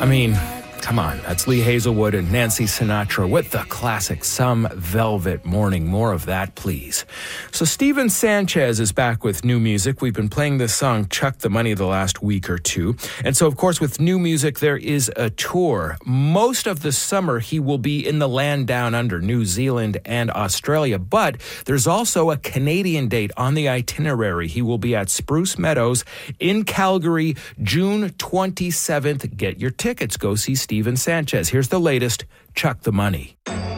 I mean, come on, that's Lee Hazelwood and Nancy Sinatra with the classic Some Velvet Morning. More of that, please. So Steven Sanchez is back with new music. We've been playing this song, Chuck the Money, the last week or two. And so, of course, with new music, there is a tour. Most of the summer, he will be in the land down under, New Zealand and Australia. But there's also a Canadian date on the itinerary. He will be at Spruce Meadows in Calgary, June 27th. Get your tickets. Go see Steven Sanchez. Here's the latest, Chuck the Money.